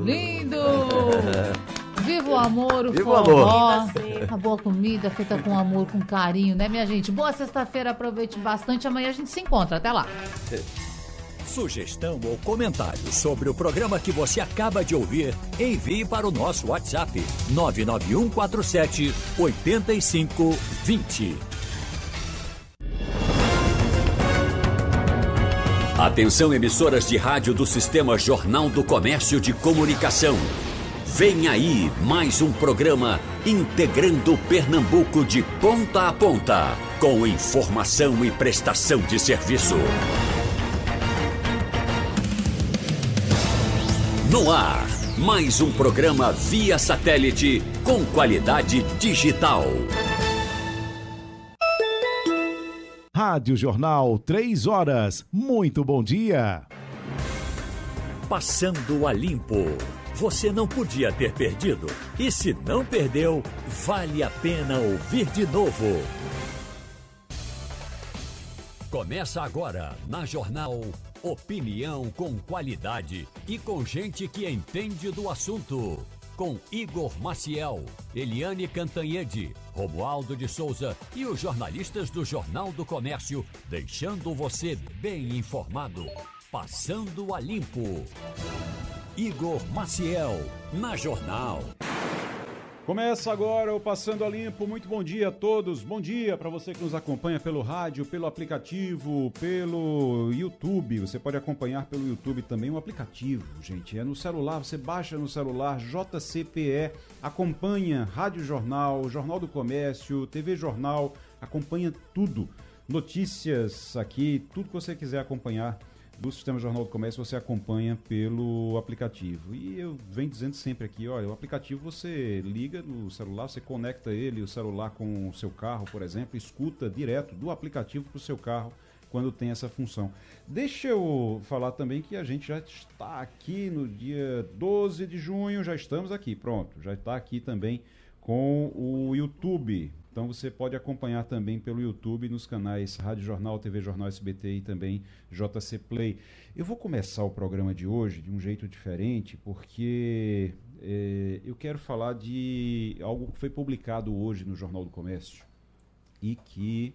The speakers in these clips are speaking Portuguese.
lindo! Viva o amor, o Viva o forró, amor. a boa comida feita com amor, com carinho, né, minha gente? Boa sexta-feira, aproveite bastante. Amanhã a gente se encontra. Até lá. Sugestão ou comentário sobre o programa que você acaba de ouvir, envie para o nosso WhatsApp 99147 8520. Atenção, emissoras de rádio do Sistema Jornal do Comércio de Comunicação. Vem aí mais um programa integrando Pernambuco de ponta a ponta, com informação e prestação de serviço. No ar, mais um programa via satélite com qualidade digital. Rádio Jornal, 3 horas. Muito bom dia. Passando a limpo. Você não podia ter perdido. E se não perdeu, vale a pena ouvir de novo. Começa agora na Jornal Opinião com qualidade e com gente que entende do assunto. Com Igor Maciel, Eliane Cantanhede, Romualdo de Souza e os jornalistas do Jornal do Comércio, deixando você bem informado. Passando a limpo. Igor Maciel, na Jornal. Começa agora o Passando a Limpo. Muito bom dia a todos. Bom dia para você que nos acompanha pelo rádio, pelo aplicativo, pelo YouTube. Você pode acompanhar pelo YouTube também o aplicativo, gente. É no celular, você baixa no celular, JCPE, acompanha Rádio Jornal, Jornal do Comércio, TV Jornal, acompanha tudo. Notícias aqui, tudo que você quiser acompanhar do Sistema Jornal do Comércio, você acompanha pelo aplicativo. E eu venho dizendo sempre aqui, olha, o aplicativo você liga no celular, você conecta ele, o celular com o seu carro, por exemplo, escuta direto do aplicativo para o seu carro quando tem essa função. Deixa eu falar também que a gente já está aqui no dia 12 de junho, já estamos aqui, pronto, já está aqui também com o YouTube. Então você pode acompanhar também pelo YouTube nos canais Rádio Jornal, TV Jornal SBT e também JC Play. Eu vou começar o programa de hoje de um jeito diferente, porque eu quero falar de algo que foi publicado hoje no Jornal do Comércio e que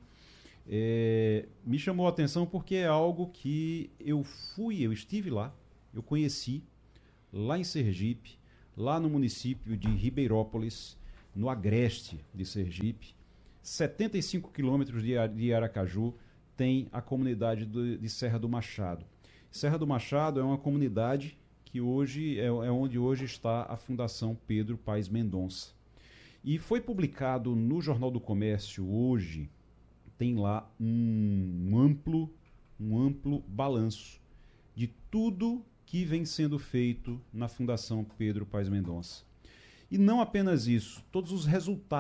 me chamou a atenção porque é algo que eu estive lá, eu conheci lá em Sergipe, lá no município de Ribeirópolis, no agreste de Sergipe, 75 quilômetros de Aracaju, tem a comunidade de Serra do Machado. Serra do Machado é uma comunidade que hoje é onde hoje está a Fundação Pedro Paes Mendonça. E foi publicado no Jornal do Comércio hoje, tem lá um amplo balanço de tudo que vem sendo feito na Fundação Pedro Paes Mendonça. E não apenas isso, todos os resultados